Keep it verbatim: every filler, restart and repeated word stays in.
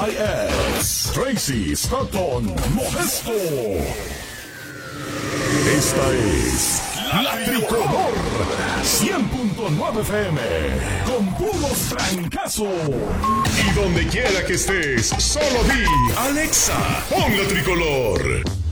es Tracy Stratton Modesto. Esta es La Tricolor cien punto nueve F M con puros trancazos. Y donde quiera que estés, solo di Alexa, pon La Tricolor.